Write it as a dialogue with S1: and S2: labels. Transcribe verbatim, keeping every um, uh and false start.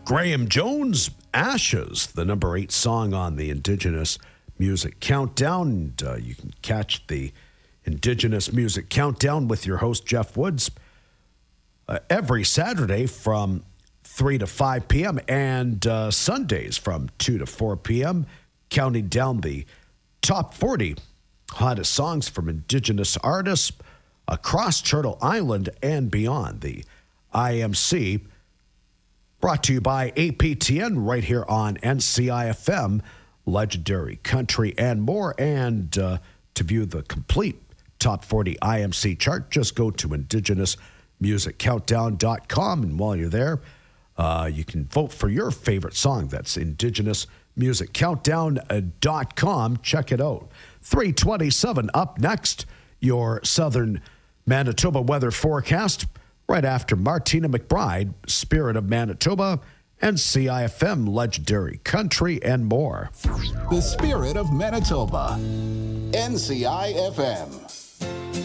S1: Graham Jones, Ashes, the number eight song on the Indigenous Music Countdown. And, uh, you can catch the Indigenous Music Countdown with your host, Jeff Woods, uh, every Saturday from three to five p.m. and uh, Sundays from two to four p.m., counting down the top forty hottest songs from Indigenous artists across Turtle Island and beyond. The I M C, brought to you by A P T N right here on N C I F M, Legendary Country and more. And uh, to view the complete top forty I M C chart, just go to indigenous music countdown dot com. And while you're there, uh, you can vote for your favorite song. That's indigenous music countdown dot com. Check it out. three twenty-seven up next, your southern Manitoba weather forecast. Right after Martina McBride, Spirit of Manitoba, N C I F M, Legendary Country, and more.
S2: The Spirit of Manitoba, N C I F M.